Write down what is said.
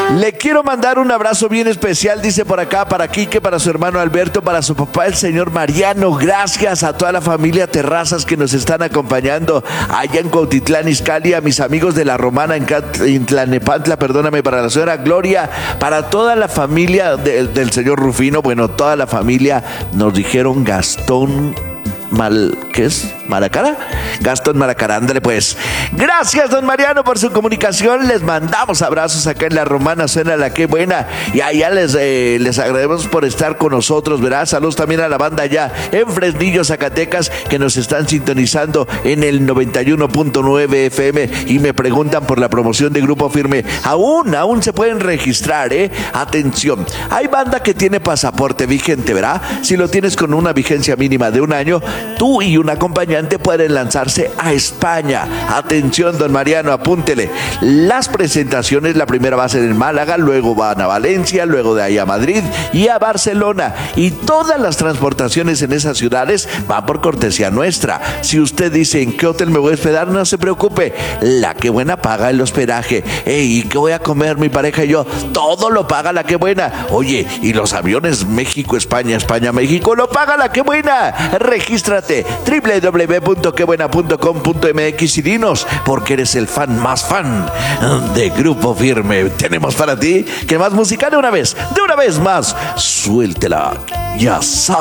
Le quiero mandar un abrazo bien especial, dice por acá, para Quique, para su hermano Alberto, para su papá, el señor Mariano. Gracias a toda la familia Terrazas que nos están acompañando allá en Cuautitlán Izcalli, a mis amigos de La Romana en Tlalnepantla, perdóname, para la señora Gloria, para toda la familia del señor Rufino, bueno, toda la familia, nos dijeron Gastón ¿qué es? ¿Maracara? Gastón Maracara, ándale pues. Gracias, don Mariano, por su comunicación. Les mandamos abrazos acá en La Romana, suena la que buena. Y allá les agradecemos por estar con nosotros, ¿verdad? Saludos también a la banda allá en Fresnillo, Zacatecas, que nos están sintonizando en el 91.9 FM y me preguntan por la promoción de Grupo Firme. Aún se pueden registrar, ¿eh? Atención, hay banda que tiene pasaporte vigente, ¿verdad? Si lo tienes con una vigencia mínima de un año, tú y un acompañante pueden lanzarse a España. Atención, don Mariano, apúntele. Las presentaciones, la primera va a ser en Málaga, luego van a Valencia, luego de ahí a Madrid y a Barcelona. Y todas las transportaciones en esas ciudades van por cortesía nuestra. Si usted dice en qué hotel me voy a hospedar, no se preocupe. La que buena paga el hospedaje. ¿Y qué voy a comer mi pareja y yo? Todo lo paga la que buena. Oye, y los aviones México, España, España, México, lo paga la que buena. Regístrate www.quebuena.com.mx y dinos porque eres el fan más fan de Grupo Firme. Tenemos para ti que más música de una vez más. Suéltela, ya sabes.